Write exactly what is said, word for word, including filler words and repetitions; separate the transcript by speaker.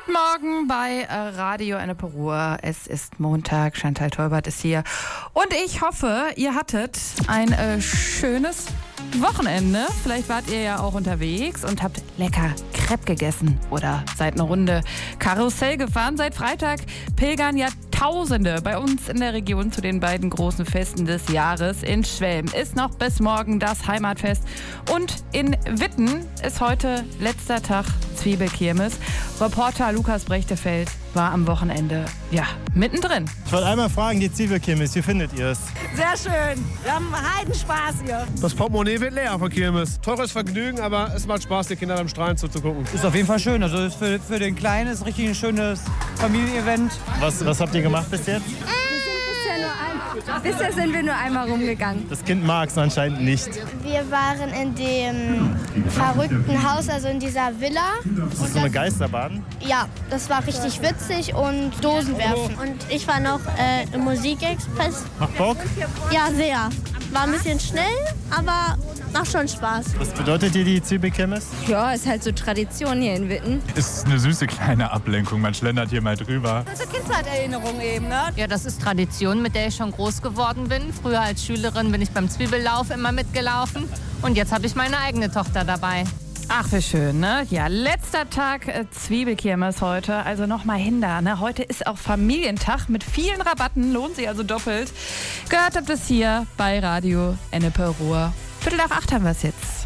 Speaker 1: Guten Morgen bei Radio Ennepe Ruhr. Es ist Montag, Chantal Tolbert ist hier. Und ich hoffe, ihr hattet ein äh, schönes Wochenende. Vielleicht wart ihr ja auch unterwegs und habt lecker Crepe gegessen oder seid eine Runde Karussell gefahren. Seit Freitag pilgern ja Tausende bei uns in der Region zu den beiden großen Festen des Jahres. In Schwelm ist noch bis morgen das Heimatfest und in Witten ist heute letzter Tag Zwiebelkirmes. Reporter Lukas Brechtefeld war am Wochenende, ja, mittendrin.
Speaker 2: Ich wollte einmal fragen, die Zwiebelkirmes, wie findet ihr es?
Speaker 3: Sehr schön, wir haben Heidenspaß hier.
Speaker 4: Das Portemonnaie wird leer von Kirmes. Teures Vergnügen, aber es macht Spaß, die Kinder beim Strahlen zuzugucken.
Speaker 5: Ist auf jeden Fall schön, also ist für, für den Kleinen ist richtig ein schönes Familienevent.
Speaker 2: Was, was habt ihr gemacht bis jetzt?
Speaker 6: Bisher sind wir nur einmal rumgegangen.
Speaker 2: Das Kind mag es anscheinend nicht.
Speaker 7: Wir waren in dem verrückten Haus, also in dieser Villa.
Speaker 2: Ist das so eine Geisterbahn?
Speaker 7: Ja, das war richtig witzig und Dosenwerfen.
Speaker 8: Und ich war noch äh, im Musikexpress.
Speaker 2: Macht Bock?
Speaker 8: Ja, sehr. War ein bisschen schnell, aber macht schon Spaß.
Speaker 2: Was bedeutet dir die Zwiebelkirmes?
Speaker 6: Ja, ist halt so Tradition hier in Witten.
Speaker 9: Ist eine süße kleine Ablenkung. Man schlendert hier mal drüber.
Speaker 3: Das ist Kindheitserinnerung eben, ne?
Speaker 10: Ja, das ist Tradition, mit der ich schon groß geworden bin. Früher als Schülerin bin ich beim Zwiebellauf immer mitgelaufen. Und jetzt habe ich meine eigene Tochter dabei.
Speaker 1: Ach, wie schön, ne? Ja, letzter Tag äh, Zwiebelkirmes heute. Also nochmal hin da, ne? Heute ist auch Familientag mit vielen Rabatten. Lohnt sich also doppelt. Gehört habt es hier bei Radio Ennepe Ruhr. Viertel nach acht haben wir es jetzt.